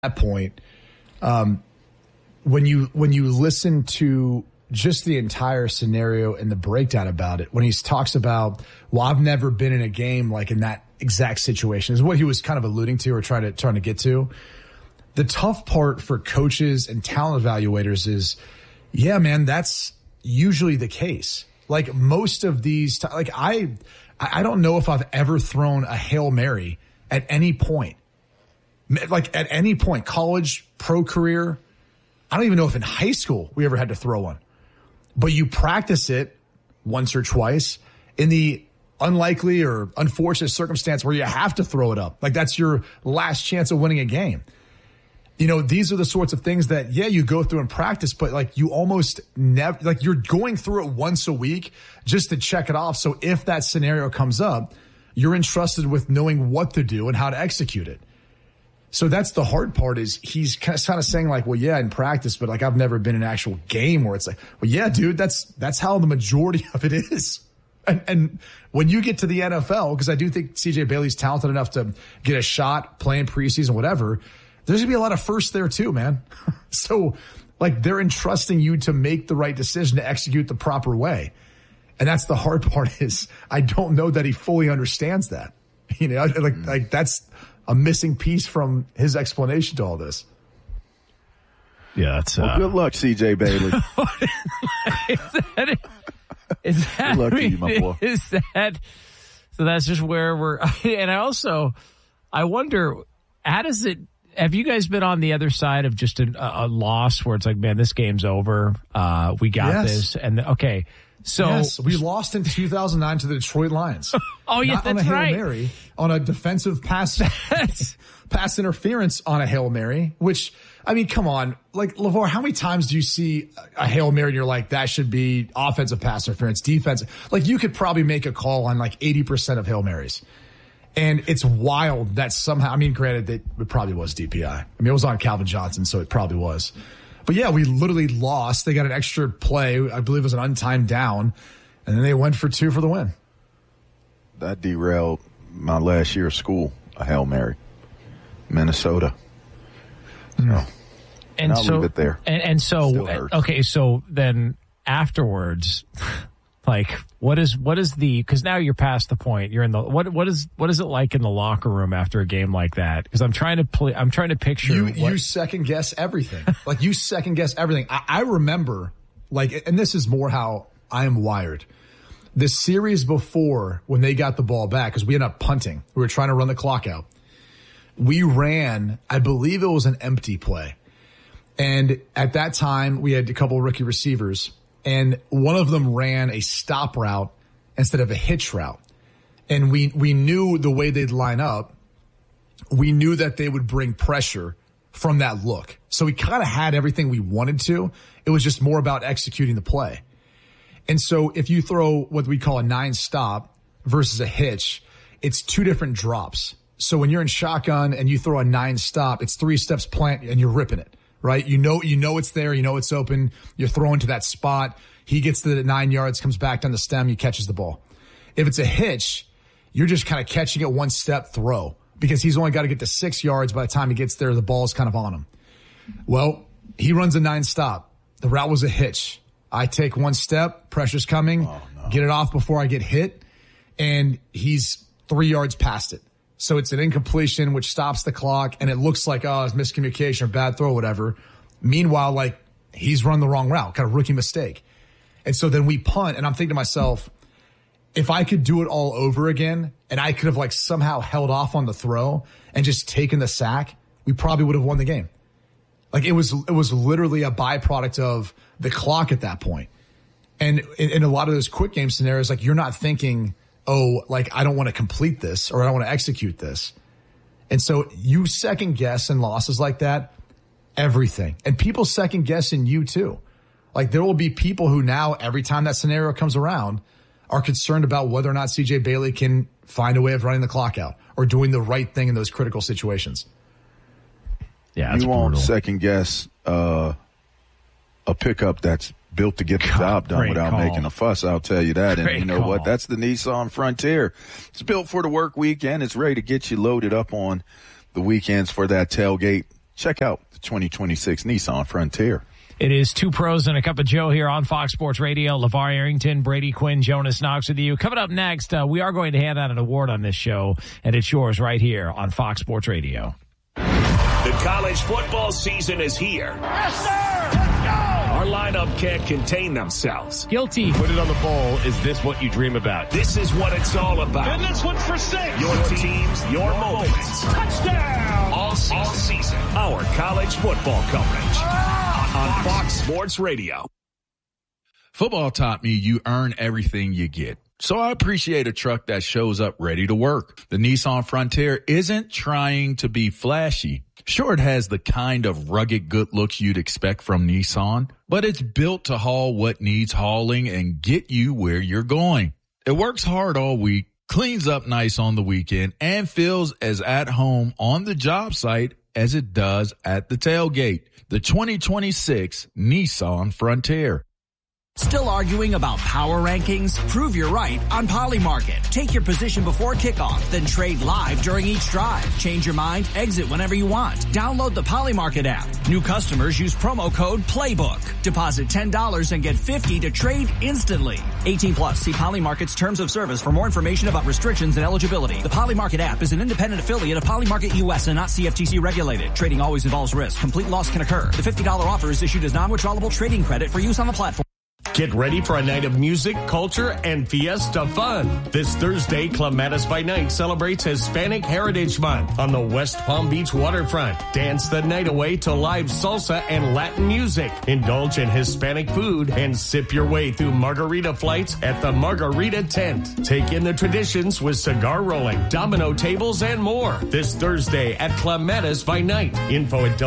that point, when you listen to just the entire scenario and the breakdown about it, when he talks about, well, I've never been in a game like in that exact situation, is what he was kind of alluding to or trying to get to. The tough part for coaches and talent evaluators is, yeah, man, that's usually the case. Like most of these, like I don't know if I've ever thrown a Hail Mary at any point. Like at any point, college, pro career. I don't even know if in high school we ever had to throw one. But you practice it once or twice in the unlikely or unfortunate circumstance where you have to throw it up. Like that's your last chance of winning a game. You know, these are the sorts of things that, yeah, you go through and practice, but like you almost never, like you're going through it once a week just to check it off. So if that scenario comes up, you're entrusted with knowing what to do and how to execute it. So that's the hard part, is he's kind of saying like, well, yeah, in practice, but like I've never been in an actual game where it's like, well, yeah, dude, that's how the majority of it is. And when you get to the NFL, because I do think CJ Bailey's talented enough to get a shot playing preseason, whatever, there's going to be a lot of firsts there too, man. So like they're entrusting you to make the right decision, to execute the proper way. And that's the hard part, is I don't know that he fully understands that. You know, like that's a missing piece from his explanation to all this. Yeah, that's well, good luck, CJ Bailey. Is that good luck to you, my boy. So that's just where we're. And I wonder, how does it? Have you guys been on the other side of just a loss where it's like, man, this game's over. We got this, and okay. So yes, we lost in 2009 to the Detroit Lions. Oh, yeah, not that's on a Hail right. Mary, on a defensive pass interference on a Hail Mary, which, I mean, come on. Like, LeVar, how many times do you see a Hail Mary and you're like, that should be offensive pass interference, defensive? Like, you could probably make a call on like 80% of Hail Marys. And it's wild that somehow, I mean, granted, that it probably was DPI. I mean, it was on Calvin Johnson, so it probably was. But yeah, we literally lost. They got an extra play. I believe it was an untimed down. And then they went for 2 for the win. That derailed my last year of school, a Hail Mary. Minnesota. So, and I'll leave it there. And so, okay, so then afterwards, like, what is the, because now you're past the point. You're in the, what is it like in the locker room after a game like that? Because I'm trying to picture. You second guess everything. Like, you second guess everything. I remember, like, and this is more how I am wired. The series before, when they got the ball back, because we ended up punting, we were trying to run the clock out. We ran, I believe it was an empty play. And at that time, we had a couple of rookie receivers, and one of them ran a stop route instead of a hitch route. And we knew the way they'd line up. We knew that they would bring pressure from that look. So we kind of had everything we wanted to. It was just more about executing the play. And so if you throw what we call a 9-stop versus a hitch, it's 2 different drops. So when you're in shotgun and you throw a 9-stop, it's 3 steps plant and you're ripping it, right? You know it's there. You know it's open. You're throwing to that spot. He gets to the 9 yards, comes back down the stem. He catches the ball. If it's a hitch, you're just kind of catching it 1 step throw, because he's only got to get to 6 yards. By the time he gets there, the ball's kind of on him. Well, he runs a 9-stop. The route was a hitch. I take 1 step, pressure's coming, get it off before I get hit, and he's 3 yards past it. So it's an incompletion, which stops the clock, and it looks like, it's miscommunication or bad throw, whatever. Meanwhile, like, he's run the wrong route, kind of rookie mistake. And so then we punt, and I'm thinking to myself, if I could do it all over again, and I could have like somehow held off on the throw and just taken the sack, we probably would have won the game. Like, it was literally a byproduct of the clock at that point. And in a lot of those quick game scenarios, like, you're not thinking, like, I don't want to complete this or I don't want to execute this. And so you second guess in losses like that, everything. And people second guess in you too. Like, there will be people who now, every time that scenario comes around, are concerned about whether or not CJ Bailey can find a way of running the clock out or doing the right thing in those critical situations. Yeah, you won't second guess a pickup that's built to get the job done without making a fuss. I'll tell you that. And you know what? That's the Nissan Frontier. It's built for the work week, and it's ready to get you loaded up on the weekends for that tailgate check out the 2026 Nissan Frontier. It is Two Pros and a Cup of Joe here on Fox Sports Radio. LeVar Arrington, Brady Quinn, Jonas Knox with you. Coming up next, we are going to hand out an award on this show, and it's yours right here on Fox Sports Radio. The college football season is here. Yes, sir! Let's go! Our lineup can't contain themselves. Guilty. Put it on the bowl. Is this what you dream about? This is what it's all about. And this one's for 6. Your teams, your moments. Touchdown! All season. Our college football coverage. On Fox Sports Radio. Football taught me you earn everything you get. So I appreciate a truck that shows up ready to work. The Nissan Frontier isn't trying to be flashy. Sure, it has the kind of rugged good looks you'd expect from Nissan, but it's built to haul what needs hauling and get you where you're going. It works hard all week, cleans up nice on the weekend, and feels as at home on the job site as it does at the tailgate. The 2026 Nissan Frontier. Still arguing about power rankings? Prove you're right on Polymarket. Take your position before kickoff, then trade live during each drive. Change your mind, exit whenever you want. Download the Polymarket app. New customers use promo code PLAYBOOK. Deposit $10 and get $50 to trade instantly. 18 plus. See Polymarket's terms of service for more information about restrictions and eligibility. The Polymarket app is an independent affiliate of Polymarket US and not CFTC regulated. Trading always involves risk. Complete loss can occur. The $50 offer is issued as non-withdrawable trading credit for use on the platform. Get ready for a night of music, culture, and fiesta fun. This Thursday, Clematis by Night celebrates Hispanic Heritage Month on the West Palm Beach waterfront. Dance the night away to live salsa and Latin music. Indulge in Hispanic food and sip your way through margarita flights at the Margarita Tent. Take in the traditions with cigar rolling, domino tables, and more. This Thursday at Clematis by Night. Info at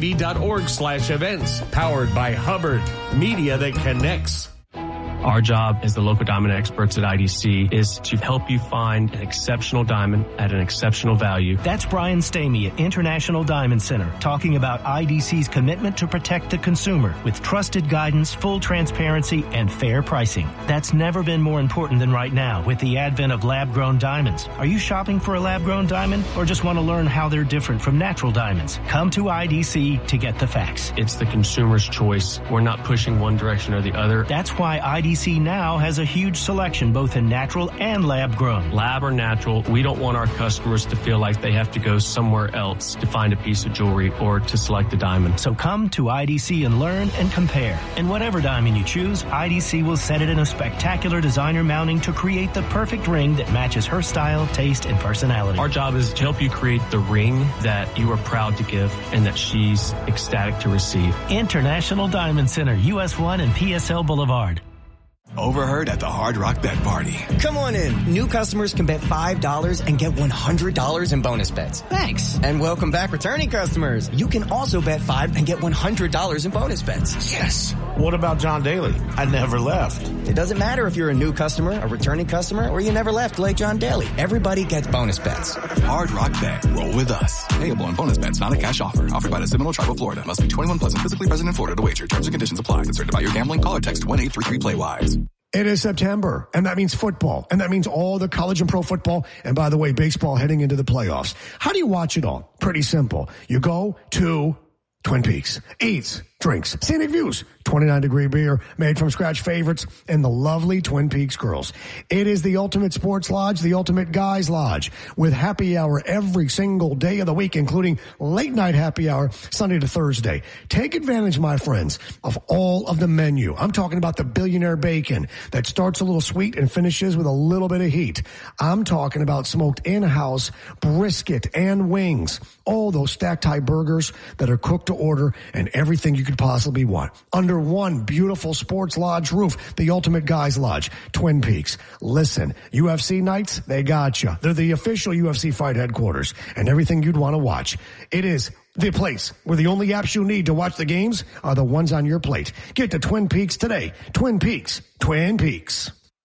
WPB.org/events. Powered by Hubbard. Media that connects. Our job as the local diamond experts at IDC is to help you find an exceptional diamond at an exceptional value. That's Brian Stamey at International Diamond Center talking about IDC's commitment to protect the consumer with trusted guidance, full transparency, and fair pricing. That's never been more important than right now with the advent of lab-grown diamonds. Are you shopping for a lab-grown diamond or just want to learn how they're different from natural diamonds? Come to IDC to get the facts. It's the consumer's choice. We're not pushing one direction or the other. That's why IDC now has a huge selection both in natural and lab grown. Lab or natural, we don't want our customers to feel like they have to go somewhere else to find a piece of jewelry or to select a diamond. So come to IDC and learn and compare. And whatever diamond you choose, IDC will set it in a spectacular designer mounting to create the perfect ring that matches her style, taste, and personality. Our job is to help you create the ring that you are proud to give and that she's ecstatic to receive. International Diamond Center, US 1 and PSL Boulevard. Overheard at the Hard Rock Bet Party. Come on in. New customers can bet $5 and get $100 in bonus bets. Thanks. And welcome back returning customers. You can also bet $5 and get $100 in bonus bets. Yes. What about John Daly? I never left. It doesn't matter if you're a new customer, a returning customer, or you never left like John Daly. Everybody gets bonus bets. Hard Rock Bet. Roll with us. Payable on bonus bets, not a cash offer. Offered by the Seminole Tribe of Florida. Must be 21 plus and physically present in Florida to wager. Terms and conditions apply. Concerned about your gambling? Call or text 1-833-PLAY-WISE. It is September, and that means football, and that means all the college and pro football, and by the way, baseball heading into the playoffs. How do you watch it all? Pretty simple. You go to Twin Peaks, eats, drinks, scenic views, 29-degree beer, made from scratch favorites, and the lovely Twin Peaks girls. It is the ultimate sports lodge, the ultimate guys lodge, with happy hour every single day of the week, including late night happy hour, Sunday to Thursday. Take advantage, my friends, of all of the menu. I'm talking about the Billionaire Bacon that starts a little sweet and finishes with a little bit of heat. I'm talking about smoked in-house brisket and wings. All those stacked high burgers that are cooked to order and everything you could possibly want. Under one beautiful sports lodge roof, the ultimate guys lodge, Twin Peaks. Listen, UFC nights, they got you. They're the official UFC fight headquarters and everything you'd want to watch. It is the place where the only apps you need to watch the games are the ones on your plate. Get to Twin Peaks today. Twin Peaks. Twin Peaks.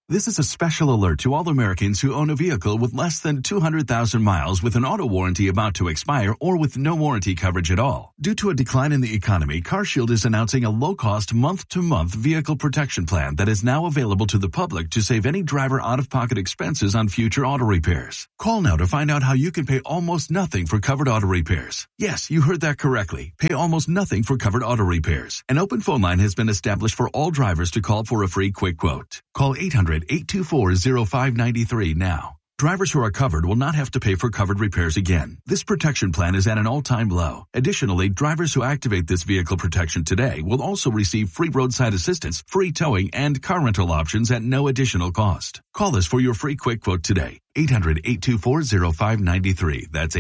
This is a special alert to all Americans who own a vehicle with less than 200,000 miles with an auto warranty about to expire or with no warranty coverage at all. Due to a decline in the economy, CarShield is announcing a low-cost month-to-month vehicle protection plan that is now available to the public to save any driver out-of-pocket expenses on future auto repairs. Call now to find out how you can pay almost nothing for covered auto repairs. Yes, you heard that correctly. Pay almost nothing for covered auto repairs. An open phone line has been established for all drivers to call for a free quick quote. Call 800-824-0593 now. Drivers who are covered will not have to pay for covered repairs again. This protection plan is at an all-time low. Additionally, drivers who activate this vehicle protection today will also receive free roadside assistance, free towing, and car rental options at no additional cost. Call us for your free quick quote today. 800-824-0593. That's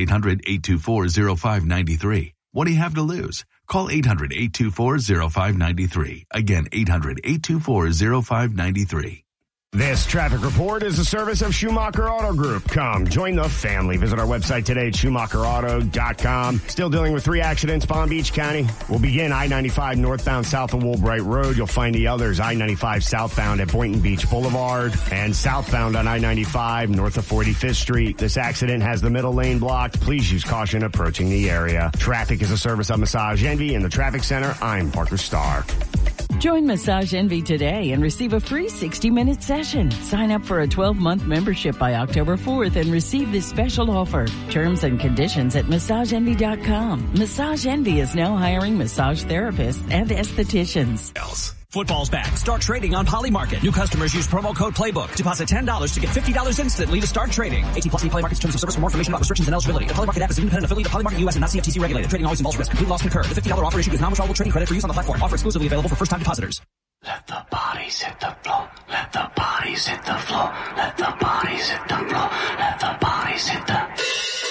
800-824-0593. What do you have to lose? Call 800-824-0593. Again, 800-824-0593. This traffic report is a service of Schumacher Auto Group. Come, join the family. Visit our website today at SchumacherAuto.com. Still dealing with 3 accidents, Palm Beach County. We'll begin I-95 northbound south of Woolbright Road. You'll find the others I-95 southbound at Boynton Beach Boulevard and southbound on I-95 north of 45th Street. This accident has the middle lane blocked. Please use caution approaching the area. Traffic is a service of Massage Envy in the Traffic Center. I'm Parker Starr. Join Massage Envy today and receive a free 60-minute session. Sign up for a 12-month membership by October 4th and receive this special offer. Terms and conditions at MassageEnvy.com. Massage Envy is now hiring massage therapists and estheticians. Football's back. Start trading on Polymarket. New customers use promo code PLAYBOOK. Deposit $10 to get $50 instantly to start trading. 18+ Polymarket's terms of service. For more information about restrictions and eligibility. The Polymarket app is an independent affiliate of Polymarket US and not CFTC regulated. Trading always involves risk. Complete loss concurred. The $50 offer issued is non-withdrawable trading credit for use on the platform. Offer exclusively available for first-time depositors. Let the bodies hit the floor. Let the bodies hit the floor. Let the bodies hit the floor. Let the bodies hit the